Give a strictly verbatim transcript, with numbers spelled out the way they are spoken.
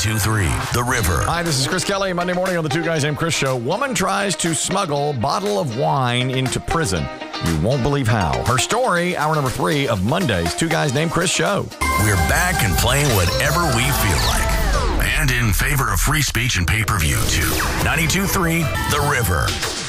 ninety-two three The River. Hi, this is Chris Kelly. Monday morning on the Two Guys Named Chris show. Woman tries to smuggle bottle of wine into prison. You won't believe how. Her story, hour number three of Monday's Two Guys Named Chris show. We're back and playing whatever we feel like. And in favor of free speech and pay-per-view, too. ninety-two three The River.